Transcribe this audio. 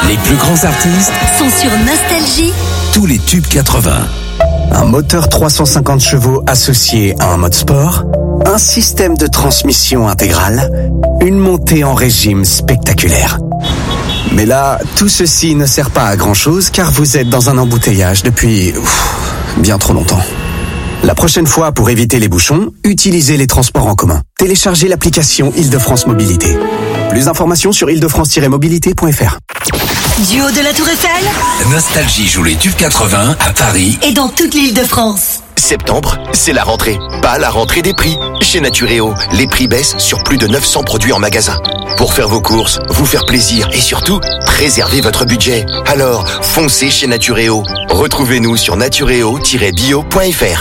Les plus grands artistes sont sur Nostalgie. Tous les tubes 80. Un moteur 350 chevaux associé à un mode sport, un système de transmission intégral, une montée en régime spectaculaire. Mais là, tout ceci ne sert pas à grand-chose car vous êtes dans un embouteillage depuis bien trop longtemps. La prochaine fois, pour éviter les bouchons, utilisez les transports en commun. Téléchargez l'application Île-de-France Mobilité. Plus d'informations sur île-de-france-mobilité.fr. Du haut de la Tour Eiffel, Nostalgie joue les tubes 80 à Paris et dans toute l'Île-de-France. Septembre, c'est la rentrée. Pas la rentrée des prix. Chez Naturéo, les prix baissent sur plus de 900 produits en magasin. Pour faire vos courses, vous faire plaisir et surtout, préserver votre budget. Alors, foncez chez Naturéo. Retrouvez-nous sur natureo-bio.fr.